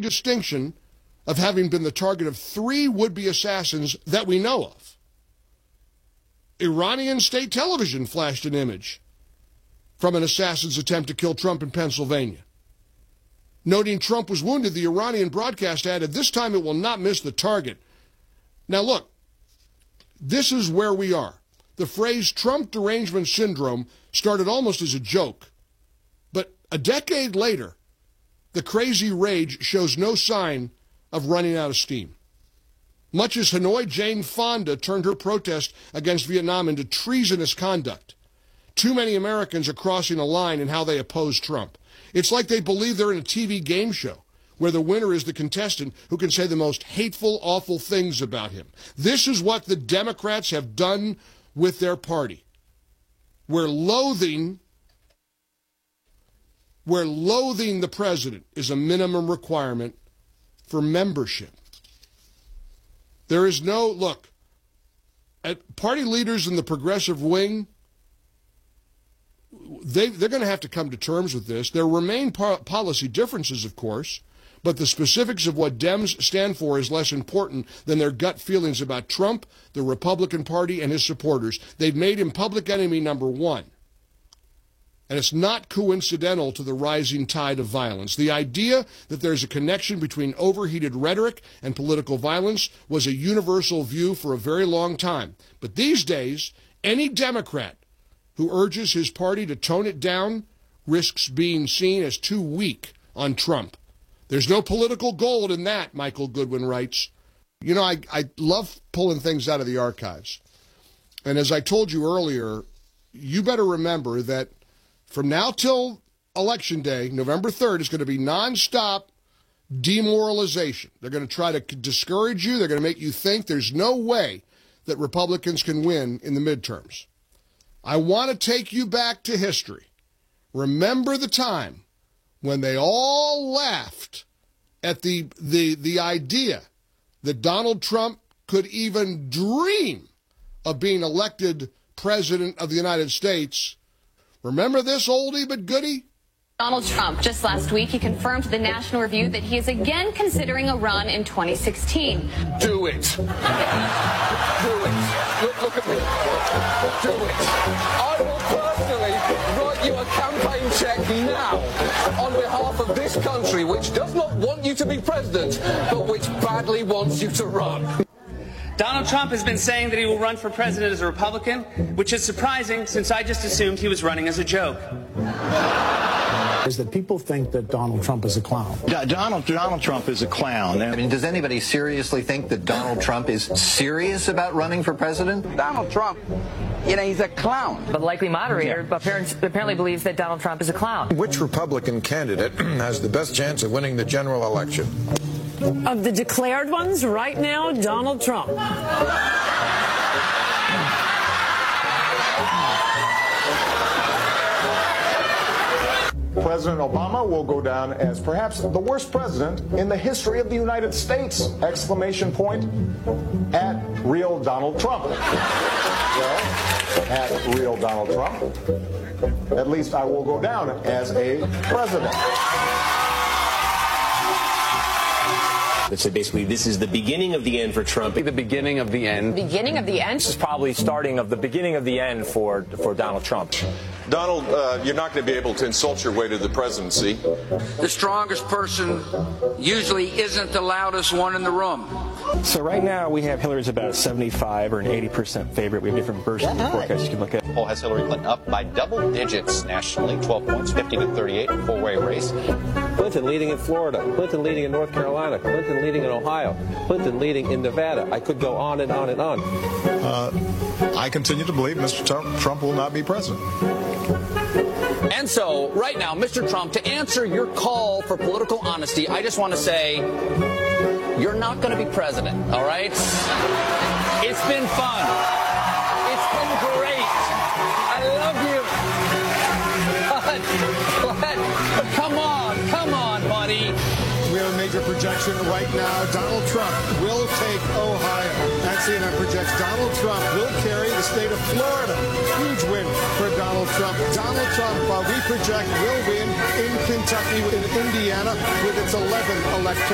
distinction of having been the target of 3 would-be assassins that we know of. Iranian state television flashed an image from an assassin's attempt to kill Trump in Pennsylvania. Noting Trump was wounded, the Iranian broadcast added, "This time it will not miss the target." Now look, this is where we are. The phrase Trump derangement syndrome started almost as a joke. But a decade later, the crazy rage shows no sign of running out of steam. Much as Hanoi Jane Fonda turned her protest against Vietnam into treasonous conduct, too many Americans are crossing a line in how they oppose Trump. It's like they believe they're in a TV game show where the winner is the contestant who can say the most hateful, awful things about him. This is what the Democrats have done with their party. Where loathing the president is a minimum requirement for membership. There is no, look, at party leaders in the progressive wing, they're going to have to come to terms with this. There remain policy differences, of course, but the specifics of what Dems stand for is less important than their gut feelings about Trump, the Republican Party, and his supporters. They've made him public enemy number 1. And it's not coincidental to the rising tide of violence. The idea that there's a connection between overheated rhetoric and political violence was a universal view for a very long time. But these days, any Democrat who urges his party to tone it down risks being seen as too weak on Trump. There's no political gold in that, Michael Goodwin writes. You know, I love pulling things out of the archives. And as I told you earlier, you better remember that from now till Election Day, November 3rd, is going to be nonstop demoralization. They're going to try to discourage you. They're going to make you think there's no way that Republicans can win in the midterms. I want to take you back to history. Remember the time when they all laughed at the idea that Donald Trump could even dream of being elected president of the United States. Remember this oldie but goodie? Donald Trump, just last week, he confirmed to the National Review that he is again considering a run in 2016. Do it. Do it. Look at me. Do it. I will personally write you a campaign check now on behalf of this country, which does not want you to be president, but which badly wants you to run. Donald Trump has been saying that he will run for president as a Republican, which is surprising since I just assumed he was running as a joke. Is that people think that Donald Trump is a clown. Donald Trump is a clown. I mean, does anybody seriously think that Donald Trump is serious about running for president? Donald Trump, you know, he's a clown. But the likely moderator apparently believes that Donald Trump is a clown. Which Republican candidate has the best chance of winning the general election? Of the declared ones right now, Donald Trump. President Obama will go down as perhaps the worst president in the history of the United States! Exclamation point at real Donald Trump. Well, at real Donald Trump, at least I will go down as a president. So basically, this is the beginning of the end for Trump. The beginning of the end. Beginning of the end? This is probably starting of the beginning of the end for Donald Trump. Donald, you're not going to be able to insult your way to the presidency. The strongest person usually isn't the loudest one in the room. So right now we have Hillary's about a 75 or an 80% favorite. We have different versions of the forecast you can look at. The poll has Hillary Clinton up by double digits nationally, 12 points, 50 to 38, a four-way race. Clinton leading in Florida, Clinton leading in North Carolina, Clinton leading in Ohio, Clinton leading in Nevada. I could go on and on and on. I continue to believe Mr. Trump will not be president. And so, right now, Mr. Trump, to answer your call for political honesty, I just want to say, you're not going to be president, all right? It's been fun. It's been great. I love you. But come on, buddy. We have a major projection right now. Donald Trump will take Ohio. That CNN projects Donald Trump will carry the state of Florida. Huge win for Donald Trump. Donald Trump, we project, will win in Kentucky, in Indiana, with its 11 electoral